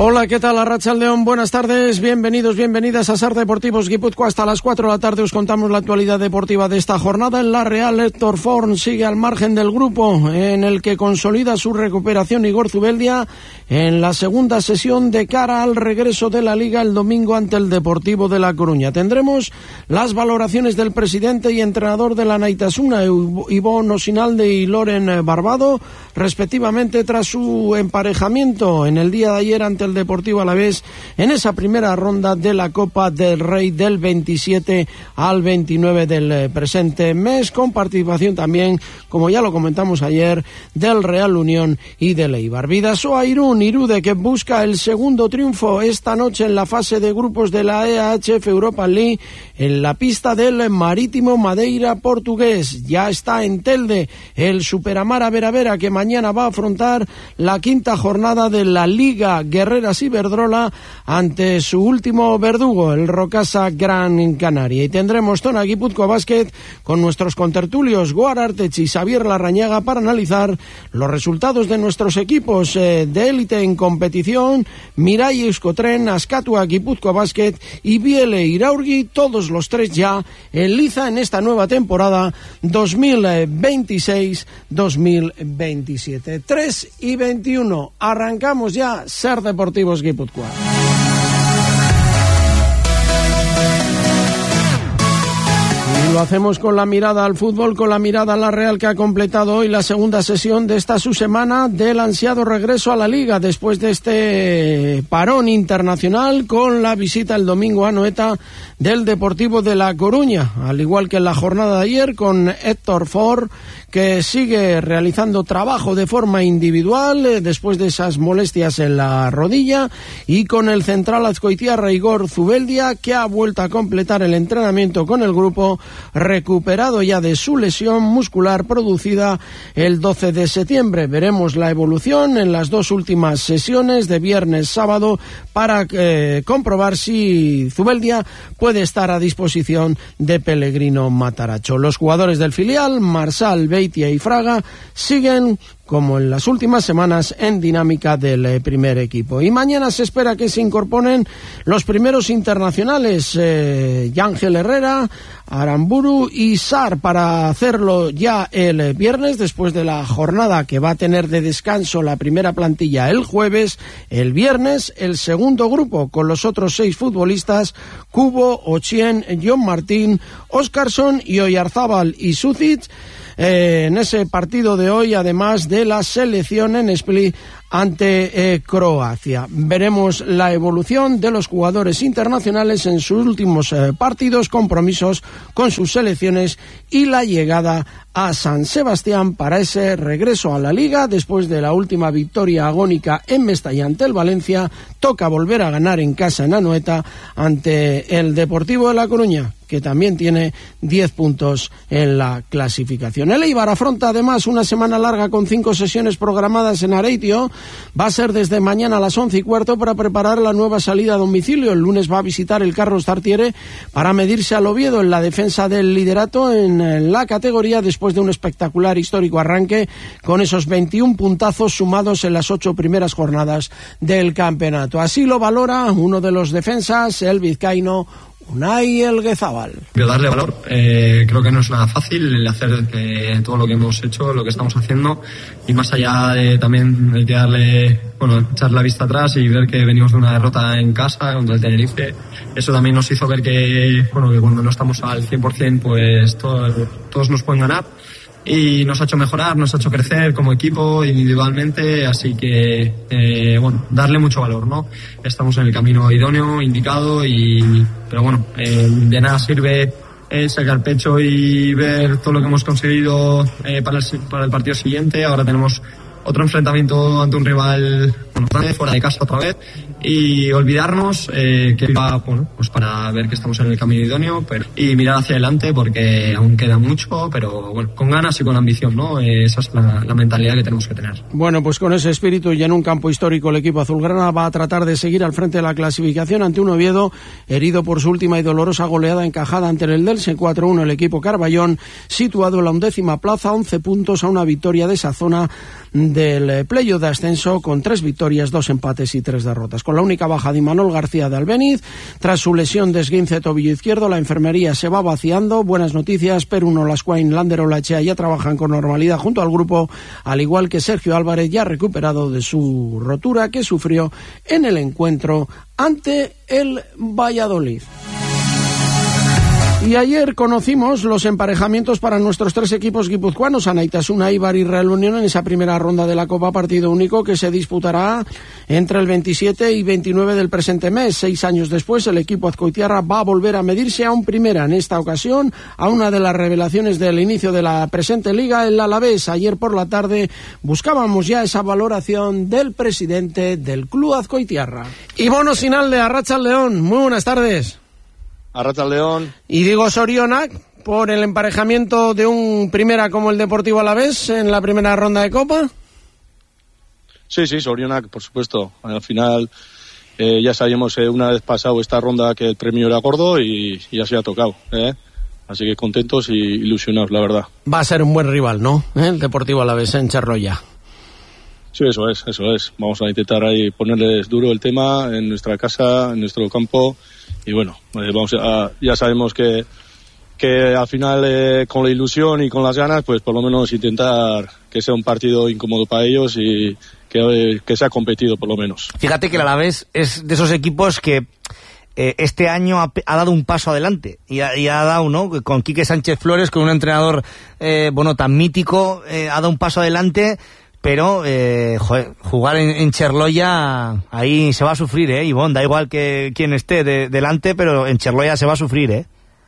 Hola, ¿qué tal? Arratsaldeon, buenas tardes, bienvenidos, bienvenidas a SAR Deportivos Guipúzcoa. Hasta las 4 de la tarde os contamos la actualidad deportiva de esta jornada. En la Real, Héctor Forn sigue al margen del grupo en el que consolida su recuperación Igor Zubeldia en la segunda sesión de cara al regreso de la Liga el domingo ante el Deportivo de La Coruña. Tendremos las valoraciones del presidente y entrenador de la Naitasuna, Ivón Osinalde y Loren Barbado, respectivamente tras su emparejamiento en el día de ayer ante el Deportivo Alavés en esa primera ronda de la Copa del Rey del 27 al 29 del presente mes, con participación también, como ya lo comentamos ayer, del Real Unión y del Eibar. Bidasoa Irún, Irude, que busca el segundo triunfo esta noche en la fase de grupos de la EHF Europa League en la pista del Marítimo Madeira portugués. Ya está en Telde el Superamara Vera que mañana va a afrontar la quinta jornada de la Liga Guerreras Iberdrola ante su último verdugo, el Rocasa Gran Canaria. Y tendremos Zona Guipúzcoa Basket con nuestros contertulios Goar Artech y Xavier Larrañaga para analizar los resultados de nuestros equipos de élite en competición, Mirai Euskotren, Askatua Guipúzcoa Basket y Biele Iraurgi, todos los tres ya en liza en esta nueva temporada 2026-2027. 3:21, arrancamos ya SAR Deportivos Guipúzcoa. Lo hacemos con la mirada al fútbol, con la mirada a la Real, que ha completado hoy la segunda sesión de esta subsemana del ansiado regreso a la Liga después de este parón internacional, con la visita el domingo a Anoeta del Deportivo de La Coruña, al igual que en la jornada de ayer con Héctor Forn, que sigue realizando trabajo de forma individual después de esas molestias en la rodilla, y con el central azcoitiarra Igor Zubeldia, que ha vuelto a completar el entrenamiento con el grupo, recuperado ya de su lesión muscular producida el 12 de septiembre. Veremos la evolución en las dos últimas sesiones de viernes-sábado para comprobar si Zubeldia puede estar a disposición de Pellegrino Mataracho. Los jugadores del filial, Marsal, Beitia y Fraga, siguen como en las últimas semanas en dinámica del primer equipo. Y mañana se espera que se incorporen los primeros internacionales, Yángel Herrera, Aramburu y Sar, para hacerlo ya el viernes, después de la jornada que va a tener de descanso la primera plantilla el jueves. El viernes el segundo grupo con los otros 6 futbolistas, Cubo, Ochien, John Martín, Óscarson y Oyarzábal y Sucic, en ese partido de hoy, además de la selección en Split ante Croacia. Veremos la evolución de los jugadores internacionales en sus últimos partidos, compromisos con sus selecciones y la llegada a San Sebastián para ese regreso a la Liga después de la última victoria agónica en Mestalla ante el Valencia. Toca volver a ganar en casa en Anoeta ante el Deportivo de La Coruña, que también tiene 10 puntos en la clasificación. El Eibar afronta además una semana larga con 5 sesiones programadas en Areitio. Va a ser desde mañana a las 11:15 para preparar la nueva salida a domicilio. El lunes va a visitar el Carlos Tartiere para medirse al Oviedo en la defensa del liderato en la categoría, después de un espectacular histórico arranque con esos 21 puntazos sumados en las 8 primeras jornadas del campeonato. Así lo valora uno de los defensas, el vizcaíno Unai Elguezábal. Quiero darle valor, creo que no es nada fácil el hacer todo lo que hemos hecho, lo que estamos haciendo, y más allá de también hay que darle, echar la vista atrás y ver que venimos de una derrota en casa contra el Tenerife. Eso también nos hizo ver que cuando no estamos al 100%, pues todos nos pueden ganar. Y nos ha hecho mejorar, nos ha hecho crecer como equipo, individualmente, así que, darle mucho valor, ¿no? Estamos en el camino idóneo, indicado, pero de nada sirve sacar pecho y ver todo lo que hemos conseguido para el partido siguiente. Ahora tenemos otro enfrentamiento ante un rival fuera de casa otra vez, y olvidarnos que va para ver que estamos en el camino idóneo y mirar hacia adelante, porque aún queda mucho, pero con ganas y con ambición, ¿no? Esa es la mentalidad que tenemos que tener. Bueno, pues con ese espíritu y en un campo histórico, el equipo azulgrana va a tratar de seguir al frente de la clasificación ante un Oviedo herido por su última y dolorosa goleada encajada ante el Delsen 4-1. El equipo Carballón, situado en la 11ª plaza, 11 puntos a una victoria de esa zona del playoff de ascenso, con 3 victorias, 2 empates y 3 derrotas. Con con la única baja de Imanol García de Albéniz. Tras su lesión de esguince de tobillo izquierdo, la enfermería se va vaciando. Buenas noticias, Perú Nolascuain, Lander Olachea ya trabajan con normalidad junto al grupo, al igual que Sergio Álvarez, ya recuperado de su rotura que sufrió en el encuentro ante el Valladolid. Y ayer conocimos los emparejamientos para nuestros 3 equipos guipuzcoanos, Anaitasuna, Eibar y Real Unión, en esa primera ronda de la Copa, partido único que se disputará entre el 27 y 29 del presente mes. 6 años después, el equipo azcoitiarra va a volver a medirse a un primera, en esta ocasión a una de las revelaciones del inicio de la presente liga, el Alavés. Ayer por la tarde buscábamos ya esa valoración del presidente del club azcoitiarra. Ibono Sinalde, Arratsaldeon, muy buenas tardes. Arratsaldeon. Y digo Sorionak por el emparejamiento de un primera como el Deportivo Alavés en la primera ronda de Copa. Sí, Sorionak, por supuesto. Al final ya sabíamos una vez pasado esta ronda que el premio era gordo y ya se ha tocado. Así que contentos y ilusionados, la verdad. Va a ser un buen rival, ¿no? El Deportivo Alavés en Charloya. Sí, eso es. Vamos a intentar ahí ponerles duro el tema en nuestra casa, en nuestro campo. Y bueno, ya sabemos que al final con la ilusión y con las ganas, pues por lo menos intentar que sea un partido incómodo para ellos y que sea competido por lo menos. Fíjate que el Alavés es de esos equipos que este año ha dado un paso adelante y ha dado, ¿no? Con Quique Sánchez Flores, con un entrenador tan mítico, ha dado un paso adelante. Pero, jugar en Cherloya, ahí se va a sufrir, Ivonne, da igual que quien esté delante, pero en Cherloya se va a sufrir,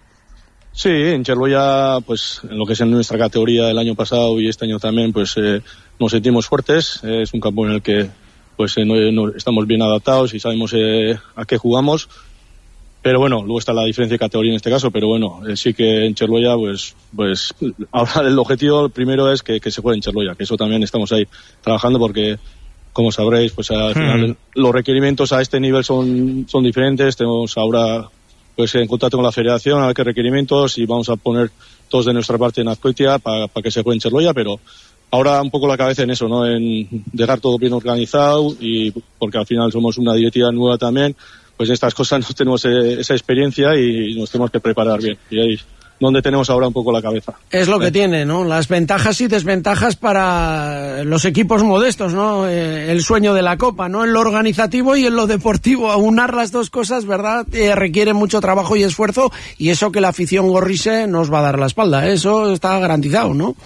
Sí, en Cherloya, pues, en lo que es en nuestra categoría del año pasado y este año también, pues, nos sentimos fuertes. Es un campo en el que, pues, no estamos bien adaptados y sabemos a qué jugamos. Pero bueno, luego está la diferencia de categoría en este caso, pero bueno, sí que en Cherloya, pues ahora el objetivo primero es que se juegue en Cherloya, que eso también estamos ahí trabajando porque, como sabréis, pues al final los requerimientos a este nivel son diferentes. Tenemos ahora pues en contacto con la federación a ver qué requerimientos y vamos a poner todos de nuestra parte en Azkoitia para que se juegue en Cherloya, pero ahora un poco la cabeza en eso, ¿no? En dejar todo bien organizado y porque al final somos una directiva nueva también. Pues estas cosas no tenemos esa experiencia y nos tenemos que preparar bien. Y ahí es donde tenemos ahora un poco la cabeza. Es lo que tiene, ¿no? Las ventajas y desventajas para los equipos modestos, ¿no? El sueño de la Copa, ¿no? En lo organizativo y en lo deportivo. Aunar las dos cosas, ¿verdad? Requiere mucho trabajo y esfuerzo y eso que la afición gorrise nos va a dar la espalda. Eso está garantizado, ¿no?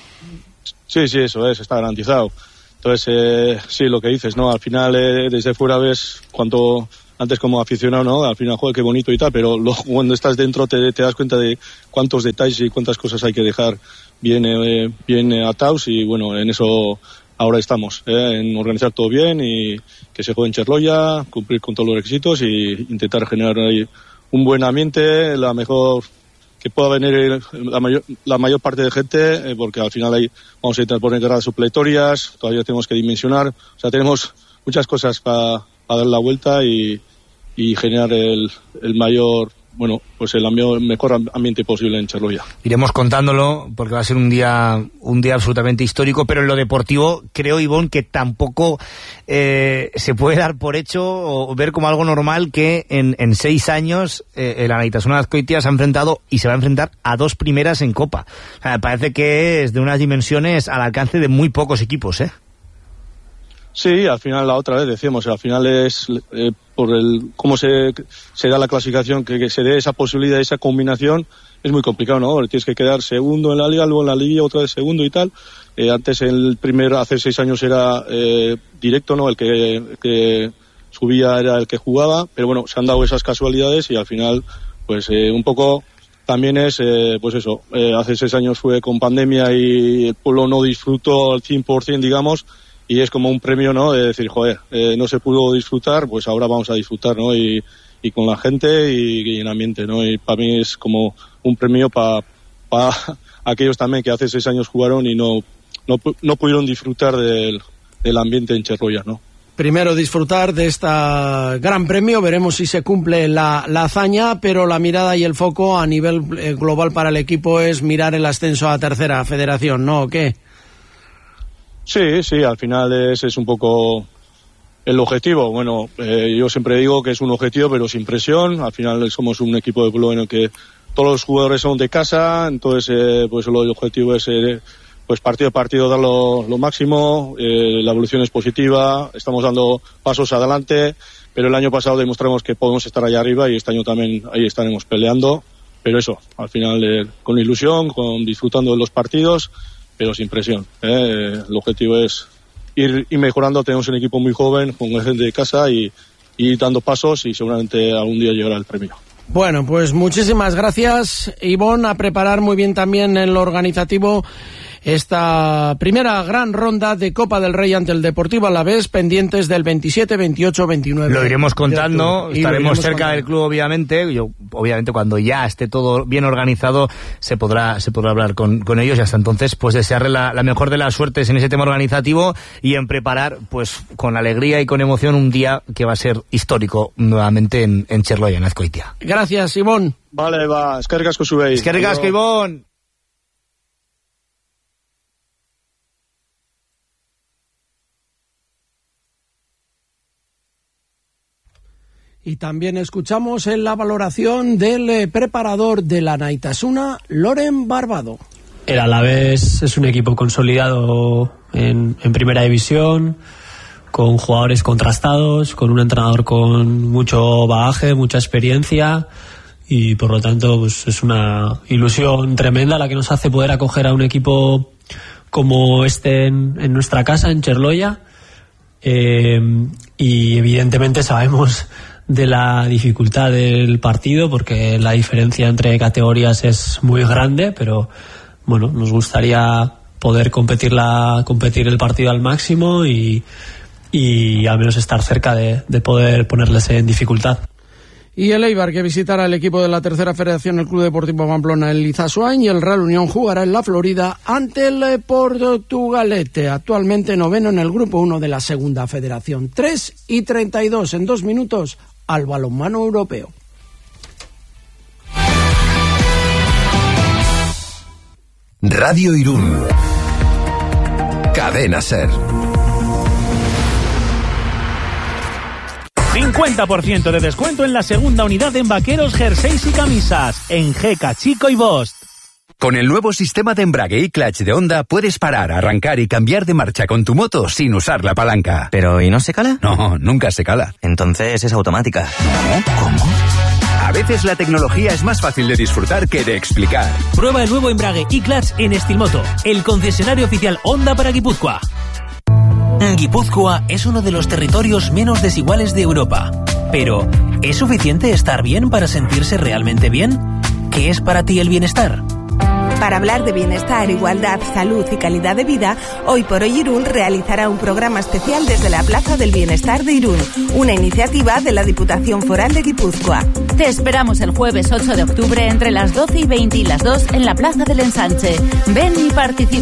Sí, eso está garantizado. Entonces, sí, lo que dices, ¿no? Al final, desde fuera ves cuánto... Antes como aficionado, ¿no? Al final, joder, qué bonito y tal, pero luego cuando estás dentro te das cuenta de cuántos detalles y cuántas cosas hay que dejar bien atados y bueno, en eso ahora estamos, en organizar todo bien y que se juegue en Cherloya, cumplir con todos los requisitos y intentar generar ahí un buen ambiente, la mejor que pueda venir la mayor parte de gente, porque al final ahí vamos a intentar poner gradas supletorias, todavía tenemos que dimensionar, o sea, tenemos muchas cosas para dar la vuelta y generar el mayor, bueno, pues el mejor ambiente posible en Cherloya. Iremos contándolo porque va a ser un día absolutamente histórico, pero en lo deportivo creo, Ivonne, que tampoco se puede dar por hecho o ver como algo normal que en 6 años el Anaitasuna Azkoitia se ha enfrentado y se va a enfrentar a 2 primeras en Copa. O sea, me parece que es de unas dimensiones al alcance de muy pocos equipos, Sí, al final la otra vez decíamos, al final es por cómo se da la clasificación, que se dé esa posibilidad, esa combinación, es muy complicado, ¿no? Tienes que quedar segundo en la liga, luego en la liga otra vez segundo y tal. Antes hace 6 años era directo, ¿no? El que subía era el que jugaba, pero bueno, se han dado esas casualidades y al final, pues un poco también es, pues eso, hace 6 años fue con pandemia y el pueblo no disfrutó al 100%, digamos, y es como un premio, ¿no? De decir, joder, no se pudo disfrutar, pues ahora vamos a disfrutar, ¿no? Y con la gente y en ambiente, ¿no? Y para mí es como un premio para aquellos también que hace 6 años jugaron y no pudieron disfrutar del ambiente en Cherloya, ¿no? Primero disfrutar de esta gran premio, veremos si se cumple la hazaña, pero la mirada y el foco a nivel global para el equipo es mirar el ascenso a tercera federación, ¿no? ¿O qué? Sí, al final es un poco El objetivo, bueno, yo siempre digo que es un objetivo pero sin presión. Al final somos un equipo de club en el que todos los jugadores son de casa, entonces pues el objetivo es pues partido a partido dar lo máximo. La evolución es positiva, estamos dando pasos adelante, pero el año pasado demostramos que podemos estar allá arriba y este año también ahí estaremos peleando, pero eso, al final con ilusión, disfrutando de los partidos, pero sin presión. El objetivo es ir mejorando. Tenemos un equipo muy joven, con gente de casa y dando pasos, y seguramente algún día llegará el premio. Bueno, pues muchísimas gracias, Ivonne, a preparar muy bien también en lo organizativo esta primera gran ronda de Copa del Rey ante el Deportivo Alavés, pendientes del 27, 28, 29. Lo iremos contando, estaremos cerca del club, obviamente. Obviamente cuando ya esté todo bien organizado se podrá hablar con ellos, y hasta entonces pues desearle la mejor de las suertes en ese tema organizativo y en preparar pues con alegría y con emoción un día que va a ser histórico nuevamente en Cherloia, en Azkoitia. Gracias, Ivonne. Vale, va, eskerrik asko zuei. Eskerrik asko, Ivonne. Y también escuchamos en la valoración del preparador de la Naitasuna, Loren Barbado. El Alavés es un equipo consolidado en primera división, con jugadores contrastados, con un entrenador con mucho bagaje, mucha experiencia, y por lo tanto pues es una ilusión tremenda la que nos hace poder acoger a un equipo como este en nuestra casa, en Cherloia, y evidentemente sabemos de la dificultad del partido porque la diferencia entre categorías es muy grande, pero bueno, nos gustaría poder competir el partido al máximo y al menos estar cerca de poder ponerles en dificultad. Y el Eibar, que visitará el equipo de la tercera federación, el Club Deportivo Pamplona, el Lizasoain, y el Real Unión jugará en la Florida ante el Portugalete, actualmente noveno en el grupo 1 de la segunda federación. 3:32 en 2 minutos al balonmano europeo. Radio Irún. Cadena SER. 50% de descuento en la segunda unidad en vaqueros, jerseys y camisas en Geca, Chico y Bost. Con el nuevo sistema de embrague y clutch de Honda puedes parar, arrancar y cambiar de marcha con tu moto sin usar la palanca. ¿Pero y no se cala? No, nunca se cala. Entonces es automática. ¿No? ¿Cómo? A veces la tecnología es más fácil de disfrutar que de explicar. Prueba el nuevo embrague y clutch en Estilmoto, el concesionario oficial Honda para Guipúzcoa. Guipúzcoa es uno de los territorios menos desiguales de Europa. Pero, ¿es suficiente estar bien para sentirse realmente bien? ¿Qué es para ti el bienestar? Para hablar de bienestar, igualdad, salud y calidad de vida, Hoy por Hoy Irún realizará un programa especial desde la Plaza del Bienestar de Irún, una iniciativa de la Diputación Foral de Guipúzcoa. Te esperamos el jueves 8 de octubre entre las 12:20 y las 2 en la Plaza del Ensanche. Ven y participa.